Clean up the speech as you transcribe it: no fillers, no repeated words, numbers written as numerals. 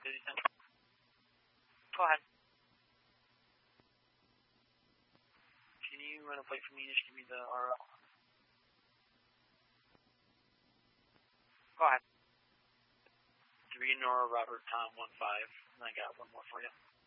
Busy Central. Go ahead. Can you run a plate for me? Just give me the RL. Go ahead. 3 Nora Robert Tom 15. And I got one more for you.